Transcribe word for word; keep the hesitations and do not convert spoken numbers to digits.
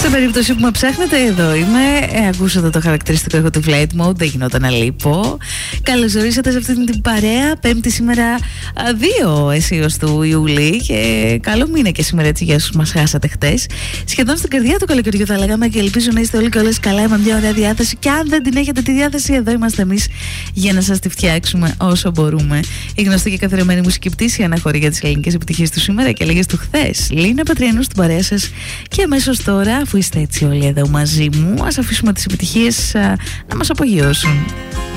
περίπτωση που με ψάχνετε, εδώ είμαι. Ε, ακούσατε το χαρακτηριστικό έχω τη flight mode, δεν γινόταν να λείπω. Καλώς ορίσατε σε αυτή την παρέα. Πέμπτη σήμερα, δύο αισίως του Ιούλη. Και καλό μήνα και σήμερα έτσι για όσους μας χάσατε χτες. Σχεδόν στην καρδιά του καλοκαιριού θα λέγαμε και ελπίζω να είστε όλοι και όλες καλά με μια ωραία διάθεση. Και αν δεν την έχετε τη διάθεση, εδώ είμαστε εμείς για να σας τη φτιάξουμε όσο μπορούμε. Η γνωστή και καθιερωμένη μουσική πτήση αναχωρεί για τις ελληνικές επιτυχίες του σήμερα και λίγες του χθες. Λίνα Πατριανού στην παρέα σας. Και αμέσως τώρα, αφού είστε έτσι όλοι εδώ μαζί μου, ας αφήσουμε τις επιτυχίες α, να μας απογειώσουν.